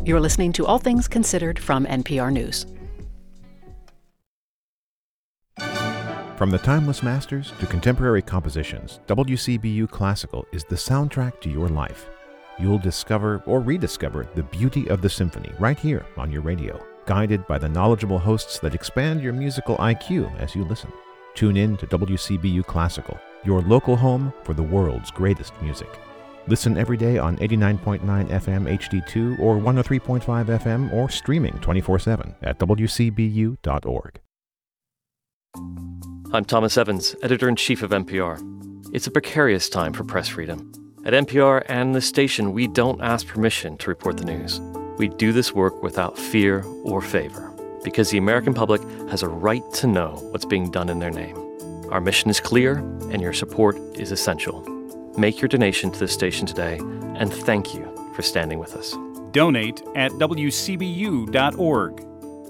You're listening to All Things Considered from NPR News. From the timeless masters to contemporary compositions, WCBU Classical is the soundtrack to your life. You'll discover or rediscover the beauty of the symphony right here on your radio, guided by the knowledgeable hosts that expand your musical IQ as you listen. Tune in to WCBU Classical, your local home for the world's greatest music. Listen every day on 89.9 FM HD2 or 103.5 FM or streaming 24/7 at WCBU.org. I'm Thomas Evans, Editor-in-Chief of NPR. It's a precarious time for press freedom. At NPR and the station, we don't ask permission to report the news. We do this work without fear or favor, because the American public has a right to know what's being done in their name. Our mission is clear, and your support is essential. Make your donation to the station today, and thank you for standing with us. Donate at WCBU.org.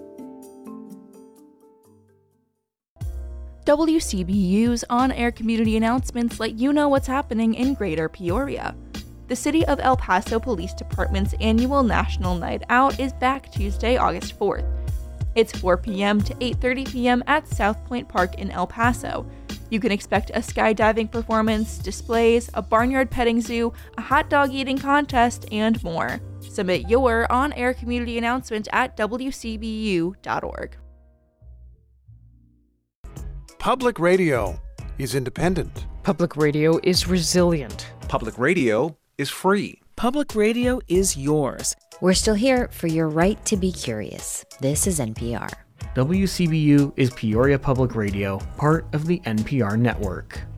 WCBU's on-air community announcements let you know what's happening in Greater Peoria. The City of El Paso Police Department's annual National Night Out is back Tuesday, August 4th. It's 4 p.m. to 8:30 p.m. at South Point Park in El Paso. You can expect a skydiving performance, displays, a barnyard petting zoo, a hot dog eating contest, and more. Submit your on-air community announcement at WCBU.org. Public radio is independent. Public radio is resilient. Public radio is free. Public radio is yours. We're still here for your right to be curious. This is NPR. WCBU is Peoria Public Radio, part of the NPR network.